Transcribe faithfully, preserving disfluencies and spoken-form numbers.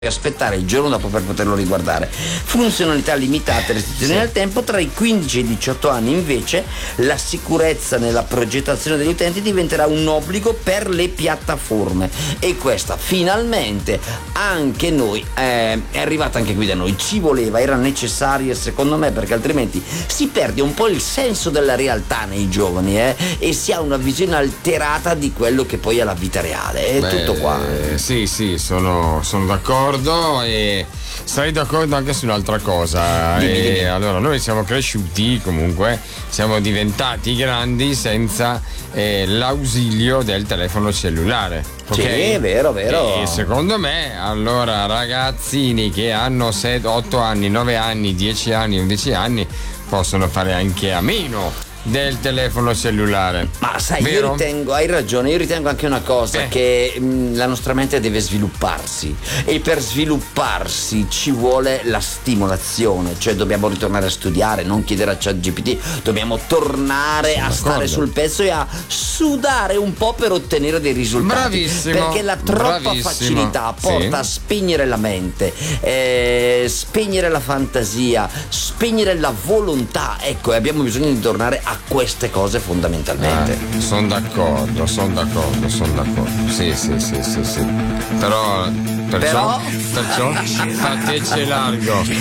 aspettare il giorno dopo per poterlo riguardare. Funzionalità limitate, restrizioni nel tempo. Tra i quindici e i diciotto anni invece la sicurezza nella progettazione degli utenti diventerà un obbligo per le piattaforme, e questa finalmente anche noi eh, è arrivata anche qui da noi. Ci voleva, era necessaria secondo me, perché altrimenti si perde un po' il senso della realtà nei giovani eh, e si ha una visione alterata di quello che poi è la vita reale. È Beh, tutto qua. Eh, sì, sì, sono, sono d'accordo, e sarei d'accordo anche su un'altra cosa. Dimmi, e dimmi. Allora, noi siamo cresciuti, comunque siamo diventati grandi senza eh, l'ausilio del telefono cellulare. Sì, Okay? è vero, vero. E secondo me, allora, ragazzini che hanno otto anni, nove anni, dieci anni, undici anni possono fare anche a meno del telefono cellulare. Ma sai, Vero? io ritengo, hai ragione, io ritengo anche una cosa, Eh. che mh, la nostra mente deve svilupparsi, e per svilupparsi ci vuole la stimolazione, cioè dobbiamo ritornare a studiare, non chiedere a ChatGPT, dobbiamo tornare Sono a d'accordo. stare sul pezzo e a sudare un po' per ottenere dei risultati. Bravissimo, Perché la troppa bravissimo. facilità porta Sì. a spegnere la mente, eh, spegnere la fantasia, spegnere la volontà. Ecco, e abbiamo bisogno di tornare a queste cose fondamentalmente. Eh, sono d'accordo, sono d'accordo, sono d'accordo. Sì, sì, sì, sì, sì. Però, perciò, Però- perciò, fateci largo.